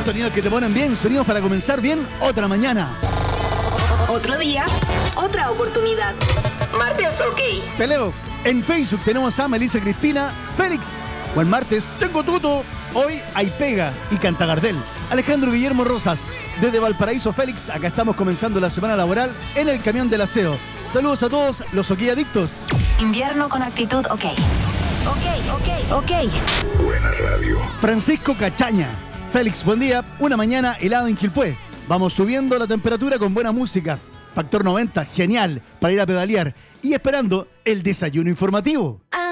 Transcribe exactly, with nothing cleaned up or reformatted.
Sonidos que te ponen bien, sonidos para comenzar bien otra mañana. Otro día, otra oportunidad. Martes, ok. Te leo. En Facebook tenemos a Melissa Cristina, Félix. O el martes, tengo tuto. Hoy hay pega y canta Gardel. Alejandro Guillermo Rosas, desde Valparaíso, Félix. Acá estamos comenzando la semana laboral en el camión del aseo. Saludos a todos los OK adictos. Invierno con actitud ok. Ok, ok, ok. Buena radio. Francisco Cachaña. Félix, buen día. Una mañana helada en Quilpué. Vamos subiendo la temperatura con buena música. Factor noventa, genial, para ir a pedalear. Y esperando el desayuno informativo.